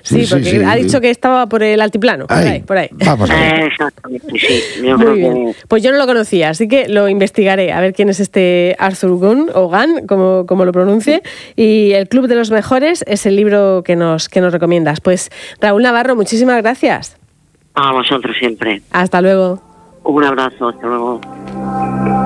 Sí, porque ha dicho que estaba por el altiplano, por ahí. Vamos a ver. Exactamente, sí. Yo Muy creo bien. que... Pues yo no lo conocía, así que lo investigaré, a ver quién es este Arthur Gunn, o Gunn, como lo pronuncie. Y El Club de los Mejores es el libro que nos recomiendas. Pues Raúl Navarro, muchísimas gracias. A vosotros siempre. Hasta luego. Un abrazo, hasta luego.